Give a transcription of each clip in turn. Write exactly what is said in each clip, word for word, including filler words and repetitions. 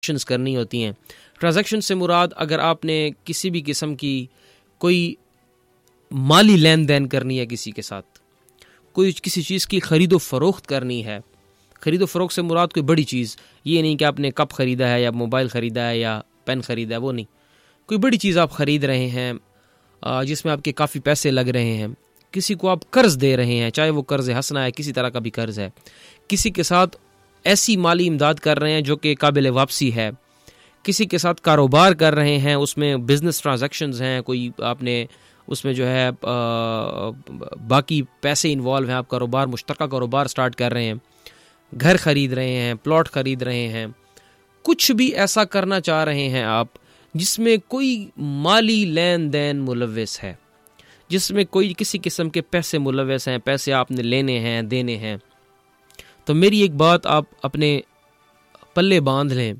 Transactions کرنی ہوتی ہیں. ٹرانزیکشن سے مراد اگر آپ نے کسی بھی قسم کی کوئی مالی لین دین کرنی ہے کسی کے ساتھ, کوئی کسی چیز کی خرید و فروخت کرنی ہے. خرید و فروخت سے مراد کوئی بڑی چیز یہ نہیں کہ آپ نے کپ خریدا ہے یا موبائل خریدا ہے یا پین خریدا ہے, وہ نہیں. کوئی بڑی چیز آپ خرید رہے ہیں جس میں آپ کے کافی پیسے لگ رہے ہیں, کسی کو آپ قرض دے رہے ہیں, چاہے وہ قرض حسنہ ہے, کسی طرح کا بھی قرض ہے, کسی کے ساتھ ایسی مالی امداد کر رہے ہیں جو کہ قابل واپسی ہے, کسی کے ساتھ کاروبار کر رہے ہیں, اس میں بزنس ٹرانزیکشنز ہیں, کوئی آپ نے اس میں جو ہے باقی پیسے انوالو ہیں, آپ کاروبار مشترکہ کاروبار سٹارٹ کر رہے ہیں, گھر خرید رہے ہیں, پلاٹ خرید رہے ہیں, کچھ بھی ایسا کرنا چاہ رہے ہیں آپ جس میں کوئی مالی لین دین ملوث ہے, جس میں کوئی کسی قسم کے پیسے ملوث ہیں, پیسے آپ نے لینے ہیں دینے ہیں, تو میری ایک بات آپ اپنے پلے باندھ لیں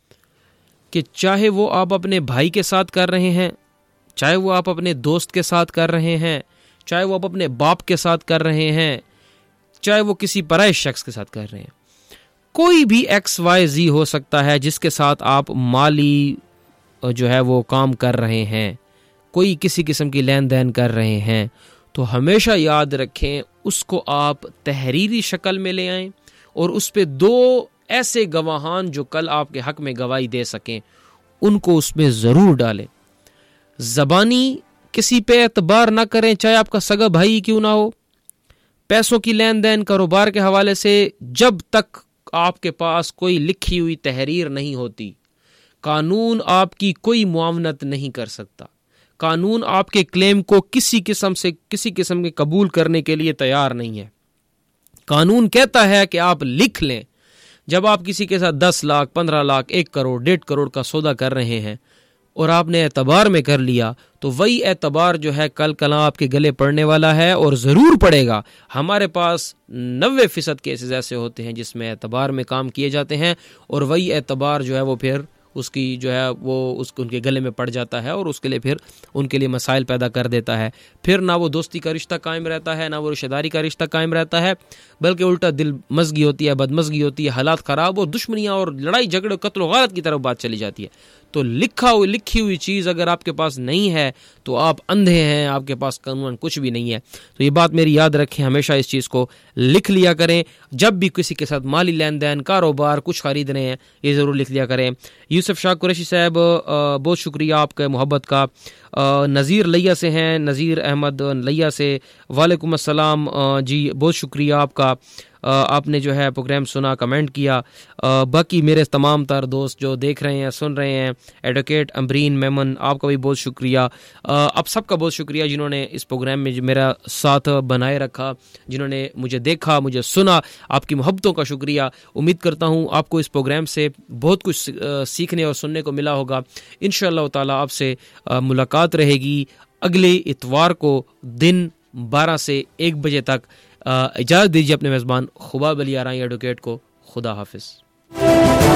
کہ چاہے وہ آپ اپنے بھائی کے ساتھ کر رہے ہیں, چاہے وہ آپ اپنے دوست کے ساتھ کر رہے ہیں, چاہے وہ آپ اپنے باپ کے ساتھ کر رہے ہیں, چاہے وہ کسی پرائے شخص کے ساتھ کر رہے ہیں, کوئی بھی ایکس وائی زی ہو سکتا ہے جس کے ساتھ آپ مالی جو ہے وہ کام کر رہے ہیں, کوئی کسی قسم کی لین دین کر رہے ہیں, تو ہمیشہ یاد رکھیں اس کو آپ تحریری شکل میں لے آئیں اور اس پہ دو ایسے گواہان جو کل آپ کے حق میں گواہی دے سکیں ان کو اس میں ضرور ڈالیں. زبانی کسی پہ اعتبار نہ کریں, چاہے آپ کا سگا بھائی کیوں نہ ہو. پیسوں کی لین دین کاروبار کے حوالے سے جب تک آپ کے پاس کوئی لکھی ہوئی تحریر نہیں ہوتی, قانون آپ کی کوئی معاونت نہیں کر سکتا. قانون آپ کے کلیم کو کسی قسم سے کسی قسم کے قبول کرنے کے لیے تیار نہیں ہے. قانون کہتا ہے کہ آپ لکھ لیں. جب آپ کسی کے ساتھ دس لاکھ پندرہ لاکھ ایک کروڑ ڈیڑھ کروڑ کا سودا کر رہے ہیں اور آپ نے اعتبار میں کر لیا, تو وہی اعتبار جو ہے کل کلاں آپ کے گلے پڑنے والا ہے اور ضرور پڑے گا. ہمارے پاس نوے فیصد کیسز ایسے ہوتے ہیں جس میں اعتبار میں کام کیے جاتے ہیں اور وہی اعتبار جو ہے وہ پھر اس کی جو ہے وہ اس ان کے گلے میں پڑ جاتا ہے اور اس کے لیے پھر ان کے لیے مسائل پیدا کر دیتا ہے. پھر نہ وہ دوستی کا رشتہ قائم رہتا ہے, نہ وہ رشتہ داری کا رشتہ قائم رہتا ہے, بلکہ الٹا دل مزگی ہوتی ہے, بدمزگی ہوتی ہے, حالات خراب اور دشمنیاں اور لڑائی جھگڑے قتل و غارت کی طرف بات چلی جاتی ہے. تو لکھا ہوئی لکھی ہوئی چیز اگر آپ کے پاس نہیں ہے تو آپ اندھے ہیں, آپ کے پاس قانون کچھ بھی نہیں ہے. تو یہ بات میری یاد رکھیں, ہمیشہ اس چیز کو لکھ لیا کریں. جب بھی کسی کے ساتھ مالی لین دین کاروبار کچھ خرید رہے ہیں یہ ضرور لکھ لیا کریں. یوسف شاہ قریشی صاحب بہت شکریہ آپ کے محبت کا. نذیر لیا سے ہیں, نذیر احمد لیا سے, وعلیکم السلام جی, بہت شکریہ آپ کا. آپ نے جو ہے پروگرام سنا, کمنٹ کیا. باقی میرے تمام تر دوست جو دیکھ رہے ہیں سن رہے ہیں, ایڈوکیٹ امبرین میمن آپ کا بھی بہت شکریہ. آپ سب کا بہت شکریہ جنہوں نے اس پروگرام میں میرا ساتھ بنائے رکھا, جنہوں نے مجھے دیکھا, مجھے سنا. آپ کی محبتوں کا شکریہ. امید کرتا ہوں آپ کو اس پروگرام سے بہت کچھ سیکھنے اور سننے کو ملا ہوگا. انشاءاللہ تعالی آپ سے ملاقات رہے گی اگلے اتوار کو دن بارہ سے ایک بجے تک. اجازت دیجیے اپنے میزبان خباب علی آرائی ایڈوکیٹ کو. خدا حافظ.